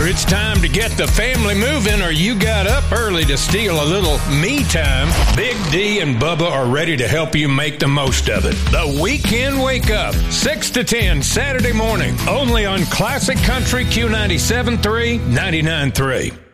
Whether it's time to get the family moving or you got up early to steal a little me time, Big D and Bubba are ready to help you make the most of it. The Weekend Wake Up, 6 to 10 Saturday morning, only on Classic Country Q97.3, 99.3.